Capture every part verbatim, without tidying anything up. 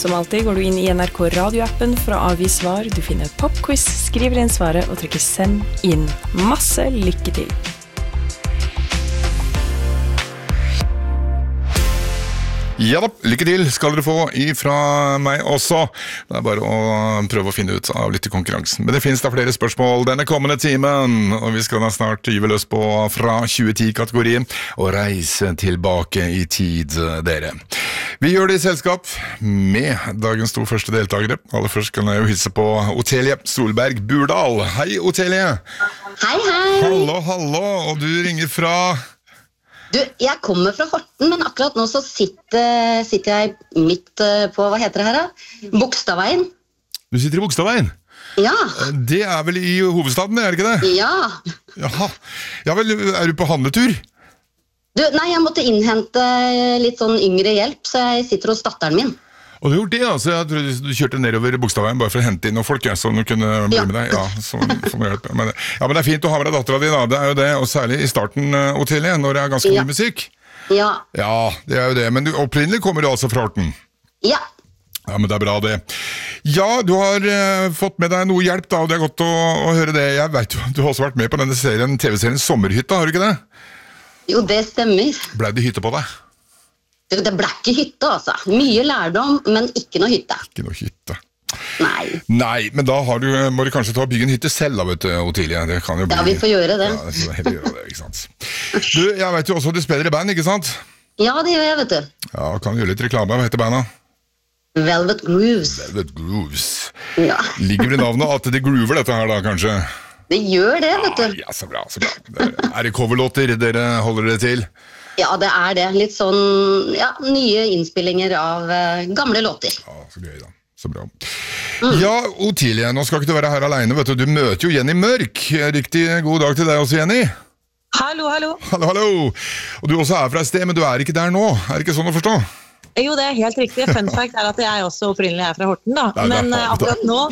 Som alltid går du inn i N R K radioappen for å avgi svar. Du finner popquiz, skriver inn svaret og trykker send inn. Masse lykke til! Ja da, lykke til skal dere få ifra meg også. Det er bare å prøve å finne ut av litt i konkurransen. Men det finnes da flere spørsmål denne kommende timen, og vi skal da snart gyve løs på fra tjue ti-kategorien og reise tilbake i tid, dere. Vi gjør det i selskap med dagens to første deltakere. Aller først kan jeg jo hilse på Otelie Solberg Burdal. Hei, Otelie! Hei, hei! Hallo, hallo, og du ringer fra... Du, jeg kommer fra Horten, men akkurat nå så sitter, sitter jeg midt på, hva heter det her da? Bogstadveien. Du sitter i Bogstadveien? Ja. Det er vel i hovedstaden, er det ikke det? Ja. Jaha. Ja vel, er du på handletur? Du, nei, jeg måtte innhente litt sånn yngre hjelp, så jeg sitter hos datteren min. Og du gjorde det, altså. Jeg trodde du kjørte nedover Bogstadveien bare for å hente inn noen folk, jeg, så du kunne bli Ja. med deg. Ja, så, så må jeg hjelpe. Men, ja, men det er fint å ha med deg datteren din, da. Det er jo det, og særlig i starten, Otelie, når det er ganske Ja. mye musikk. Ja. Ja, det er jo det. Men du, opprinnelig kommer du altså fra Horten. Ja. Ja, men det er bra det. Ja, du har uh, fått med deg noe hjelp da, og det er godt å, å høre det. Jeg vet jo, du har også vært med på denne serien, T V-serien Sommerhytta, har du ikke det? Jo, det stemmer. Ble det hytte på deg? Du, det ble ikke hytte, altså. Mye lærdom, men ikke noe hytte. Ikke noe hytte. Nei. Nei, men da har du, må du kanskje ta og bygge en hytte selv da, vet du, Otelie. Det kan jo bli... Ja, vi får gjøre det. Ja, det får heller gjøre det, ikke sant. Du, jeg vet jo også at du spiller i band, ikke sant? Ja, det gjør jeg, vet du. Ja, kan gjøre litt reklame. Hva heter bandet? Velvet Grooves. Velvet Grooves. Ja. Ligger vel i navnet at det groover dette her da, kanskje? Det gjør det, vet du. Ja, så bra, så bra. Er det coverlåter dere holder dere til? Ja, det er det. Litt sånn, ja, nye innspillinger av uh, gamle låter. Ja, så gøy da. Så bra. Mm. Ja, Otelie, nå skal ikke du være her alene, vet du. Du møter jo Jenny Mørk. Riktig god dag til deg også, Jenny. Hallo, hallo. Hallo, hallo. Og du også er fra et sted, men du er ikke der nå. Er det ikke sånn å forstå? Jo, det er helt riktig. Fun fact er at jeg også opprinnelig er fra Horten, da. Nei, Men da, akkurat nå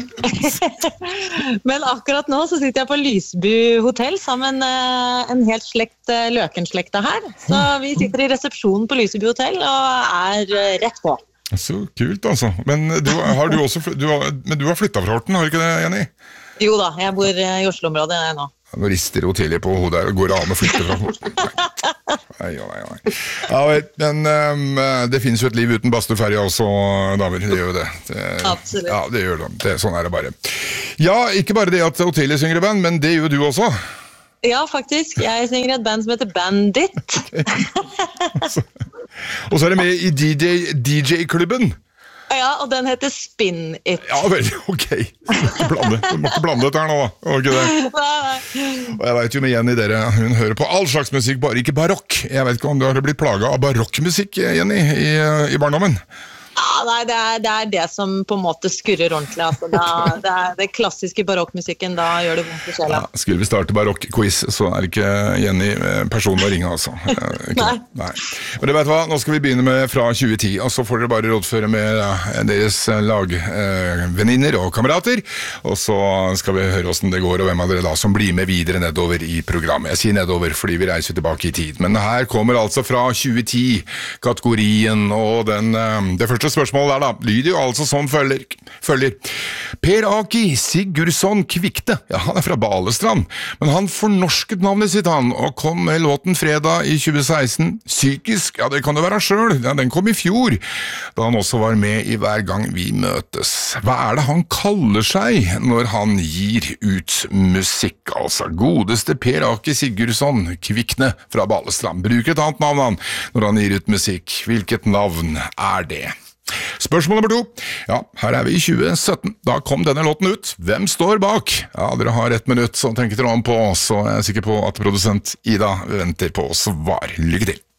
Men akkurat nå så sitter jeg på Lysbu hotell sammen med en helt slekt Løkenslekta her. Så vi sitter i resepsjonen på Lysbu hotell og er rett på. Så kult, altså. Men du har, du også, du har, men du har flyttet fra Horten, har du ikke det, Jenny? Jo da, jeg bor i Oslo-området nå. Nå rister Otelie på hodet her og går an å flytte fra Horten. Nei, nei, nei, nei. Ja, men um, det finnes jo et liv uten bastuferie også, damer. Det gjør jo det. det. Absolutt. Ja, det gjør det. det. Sånn er det bare. Ja, ikke bare det at Otelie synger i band, men det gjør du også. Ja, faktisk. Jeg synger i et band som heter Bandit. Og så er det med i D J-klubben. Ja, og den heter Spin It. Ja, vel, ok. Blande. Du må ikke blande dette her nå, da. Var ikke det? Nei, nei. Og jeg vet jo med Jenny, dere, hun hører på all slags musikk, bare ikke barokk. Jeg vet ikke om du har blitt plaget av barokkmusikk, Jenny, i, i barndommen. Ja, nei, det er, det er det som på en måte skurrer ordentlig. Altså. Det, er, det er det klassiske barokkmusikken, da gjør det vondt i sjela. Ja, skulle vi starte barokk-quiz, så er ikke Jenny personen å ringe, altså. Nei. Nei. Men det vet hva, nå skal vi begynne med fra tjue ti, og så får dere bare rådføre med ja, deres lagvenninner og kamerater, og så skal vi høre hvordan det går, og hvem av dere da som blir med videre nedover i programmet. Jeg sier nedover fordi vi reiser tilbake i tid, men her kommer altså fra tjue ti-kategorien, og den, det første spørsmålet er da, lyder jo altså sånn følger, følger. Per Aki Sigurdsson Kvikte, ja han er fra Balestrand, men han fornorsket navnet sitt han, og kom med låten fredag i tjue seksten, Psykisk, ja det kan det være selv, ja, den kom i fjor, da han også var med i Hver gang vi møtes. Hva er det han kaller seg når han gir ut musikk, altså? Godeste Per Aki Sigurdsson Kvikne fra Balestrand, bruker et annet navn han når han gir ut musikk. Hvilket navn er det? Spørsmål nummer to. Ja, her er vi i tjue sytten. Da kom denne låten ut. Hvem står bak? Ja, dere har ett minutt, så tenker dere om på, så jeg er sikker på at produsent Ida venter på svar. Lykke til!